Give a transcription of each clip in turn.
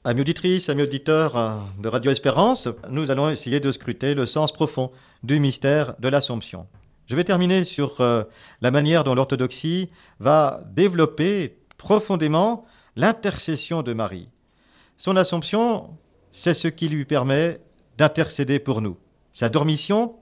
Amis auditrices, amis auditeurs de Radio Espérance, nous allons essayer de scruter le sens profond du mystère de l'Assomption. Je vais terminer sur la manière dont l'orthodoxie va développer profondément l'intercession de Marie. Son Assomption, c'est ce qui lui permet d'intercéder pour nous. Sa dormition,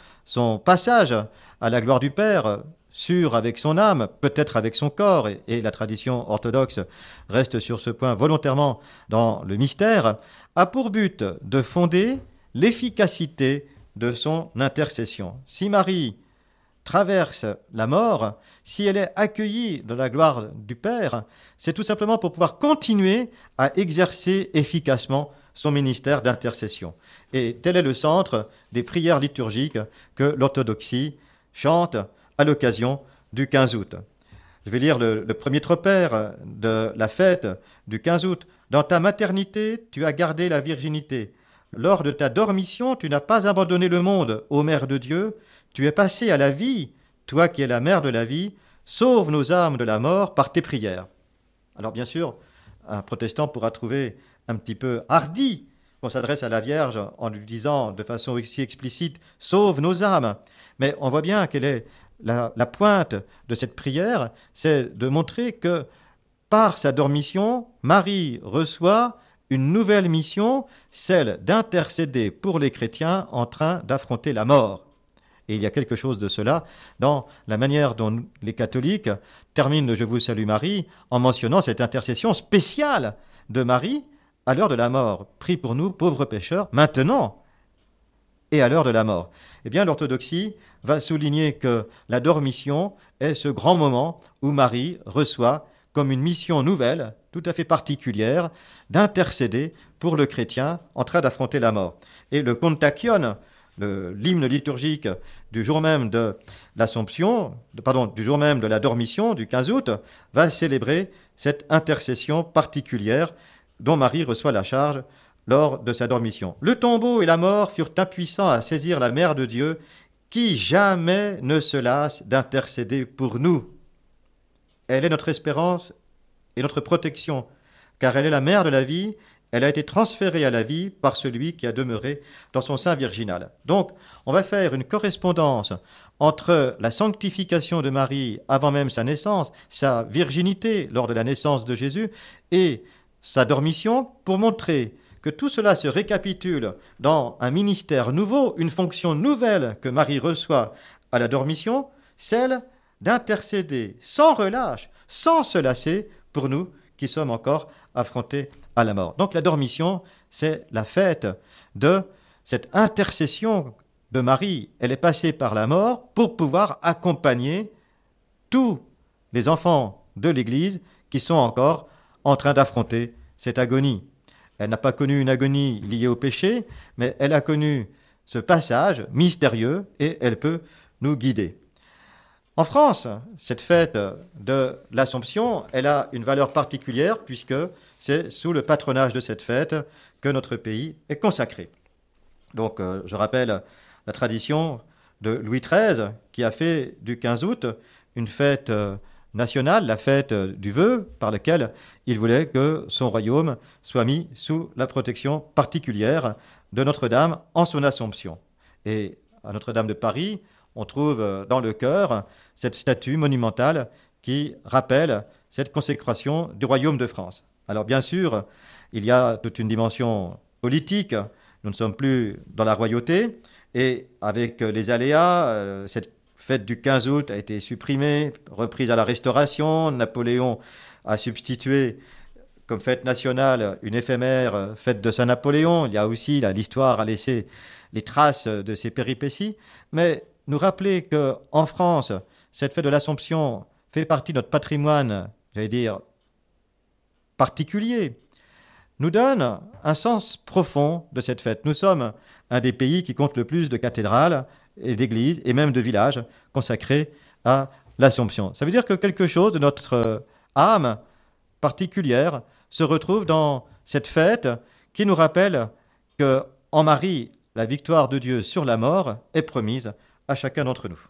son passage à la gloire du Père, sûr avec son âme, peut-être avec son corps, et la tradition orthodoxe reste sur ce point volontairement dans le mystère, a pour but de fonder l'efficacité de son intercession. Si Marie traverse la mort, si elle est accueillie dans la gloire du Père, c'est tout simplement pour pouvoir continuer à exercer efficacement son ministère d'intercession. Et tel est le centre des prières liturgiques que l'orthodoxie chante à l'occasion du 15 août. Je vais lire le premier tropaire de la fête du 15 août. Dans ta maternité, tu as gardé la virginité. Lors de ta dormition, tu n'as pas abandonné le monde, ô Mère de Dieu. Tu es passée à la vie, toi qui es la mère de la vie. Sauve nos âmes de la mort par tes prières. Alors bien sûr, un protestant pourra trouver un petit peu hardi qu'on s'adresse à la Vierge en lui disant de façon aussi explicite « Sauve nos âmes ». Mais on voit bien quelle est la pointe de cette prière, c'est de montrer que par sa dormition, Marie reçoit une nouvelle mission, celle d'intercéder pour les chrétiens en train d'affronter la mort. Et il y a quelque chose de cela dans la manière dont les catholiques terminent le « Je vous salue Marie » en mentionnant cette intercession spéciale de Marie à l'heure de la mort. Prie pour nous, pauvres pécheurs, maintenant et à l'heure de la mort. Eh bien, l'orthodoxie va souligner que la dormition est ce grand moment où Marie reçoit comme une mission nouvelle, tout à fait particulière, d'intercéder pour le chrétien en train d'affronter la mort. Et le Kontakion, l'hymne liturgique du jour même de l'Assomption, du jour même de la dormition, du 15 août, va célébrer cette intercession particulière dont Marie reçoit la charge lors de sa dormition. Le tombeau et la mort furent impuissants à saisir la Mère de Dieu, qui jamais ne se lasse d'intercéder pour nous. Elle est notre espérance et notre protection, car elle est la mère de la vie. Elle a été transférée à la vie par celui qui a demeuré dans son sein virginal. Donc, on va faire une correspondance entre la sanctification de Marie avant même sa naissance, sa virginité lors de la naissance de Jésus, et sa dormition, pour montrer que tout cela se récapitule dans un ministère nouveau, une fonction nouvelle que Marie reçoit à la dormition, celle d'intercéder sans relâche, sans se lasser, pour nous qui sommes encore affrontés à la mort. Donc la dormition, c'est la fête de cette intercession de Marie. Elle est passée par la mort pour pouvoir accompagner tous les enfants de l'Église qui sont encore en train d'affronter cette agonie. Elle n'a pas connu une agonie liée au péché, mais elle a connu ce passage mystérieux et elle peut nous guider. En France, cette fête de l'Assomption, elle a une valeur particulière puisque c'est sous le patronage de cette fête que notre pays est consacré. Donc, je rappelle la tradition de Louis XIII qui a fait du 15 août une fête nationale, la fête du vœu, par laquelle il voulait que son royaume soit mis sous la protection particulière de Notre-Dame en son Assomption. Et à Notre-Dame de Paris, on trouve dans le chœur cette statue monumentale qui rappelle cette consécration du royaume de France. Alors bien sûr, il y a toute une dimension politique, nous ne sommes plus dans la royauté, et avec les aléas, cette fête du 15 août a été supprimée, reprise à la Restauration. Napoléon a substitué comme fête nationale une éphémère fête de Saint-Napoléon. Il y a aussi, l'histoire a laissé les traces de ces péripéties. Mais nous rappeler qu'en France, cette fête de l'Assomption fait partie de notre patrimoine, j'allais dire, particulier, nous donne un sens profond de cette fête. Nous sommes un des pays qui compte le plus de cathédrales et d'églises et même de villages consacrés à l'Assomption. Ça veut dire que quelque chose de notre âme particulière se retrouve dans cette fête qui nous rappelle que en Marie, la victoire de Dieu sur la mort est promise à chacun d'entre nous.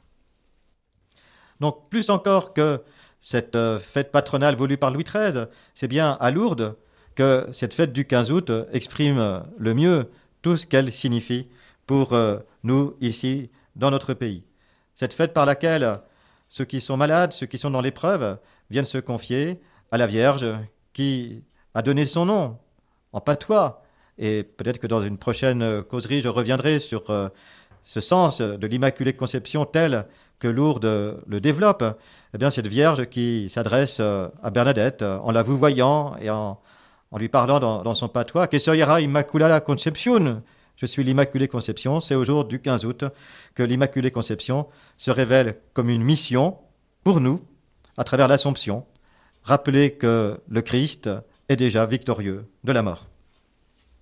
Donc plus encore que cette fête patronale voulue par Louis XIII, c'est bien à Lourdes que cette fête du 15 août exprime le mieux tout ce qu'elle signifie pour nous ici dans notre pays. Cette fête par laquelle ceux qui sont malades, ceux qui sont dans l'épreuve, viennent se confier à la Vierge qui a donné son nom en patois. Et peut-être que dans une prochaine causerie, je reviendrai sur ce sens de l'Immaculée Conception tel que Lourdes le développe. Eh bien, cette Vierge qui s'adresse à Bernadette en la vouvoyant et en lui parlant dans son patois, « Que soyera Immaculata Conception ?» Je suis l'Immaculée Conception. C'est au jour du 15 août que l'Immaculée Conception se révèle comme une mission pour nous, à travers l'Assomption, rappeler que le Christ est déjà victorieux de la mort.